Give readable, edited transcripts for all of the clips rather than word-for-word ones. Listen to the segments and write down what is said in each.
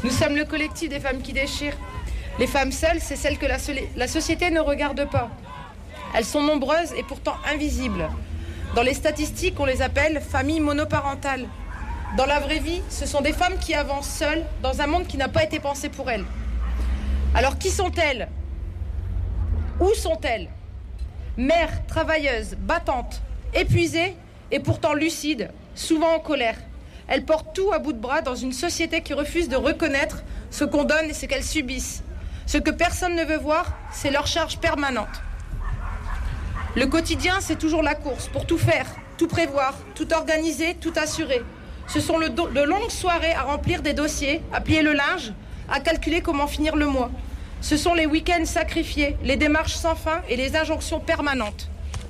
Nous sommes le collectif des femmes qui déchirent. Les femmes seules, c'est celles que la société ne regarde pas. Elles sont nombreuses et pourtant invisibles. Dans les statistiques, on les appelle familles monoparentales. Dans la vraie vie, ce sont des femmes qui avancent seules dans un monde qui n'a pas été pensé pour elles. Alors qui sont-elles? Où sont-elles? Mères, travailleuses, battantes, épuisées et pourtant lucides, souvent en colère. Elles portent tout à bout de bras dans une société qui refuse de reconnaître ce qu'on donne et ce qu'elles subissent. Ce que personne ne veut voir, c'est leur charge permanente. Le quotidien, c'est toujours la course pour tout faire, tout prévoir, tout organiser, tout assurer. Ce sont de longues soirées à remplir des dossiers, à plier le linge, à calculer comment finir le mois. Ce sont les week-ends sacrifiés, les démarches sans fin et les injonctions permanentes.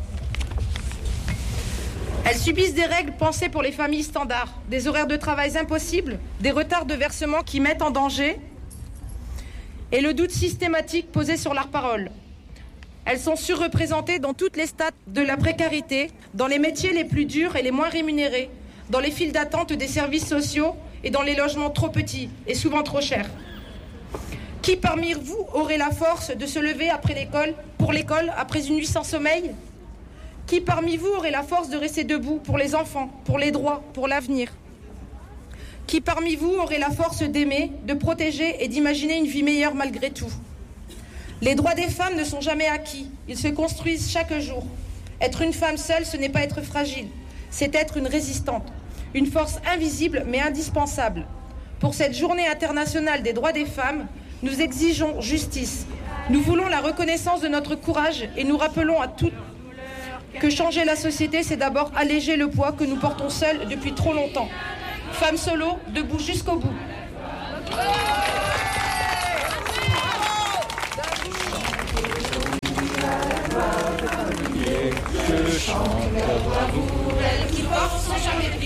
Elles subissent des règles pensées pour les familles standards, des horaires de travail impossibles, des retards de versement qui mettent en danger et le doute systématique posé sur leur parole. Elles sont surreprésentées dans toutes les strates de la précarité, dans les métiers les plus durs et les moins rémunérés, dans les files d'attente des services sociaux et dans les logements trop petits et souvent trop chers. Qui parmi vous aurait la force de se lever pour l'école après une nuit sans sommeil? Qui parmi vous aurait la force de rester debout pour les enfants, pour les droits, pour l'avenir? Qui parmi vous aurait la force d'aimer, de protéger et d'imaginer une vie meilleure malgré tout? Les droits des femmes ne sont jamais acquis, ils se construisent chaque jour. Être une femme seule, ce n'est pas être fragile, c'est être une résistante, une force invisible mais indispensable. Pour cette journée internationale des droits des femmes, nous exigeons justice. Nous voulons la reconnaissance de notre courage et nous rappelons à toutes que changer la société, c'est d'abord alléger le poids que nous portons seuls depuis trop longtemps. Femmes solo, debout jusqu'au bout. Je chante la bravoure, elle qui porte sans jamais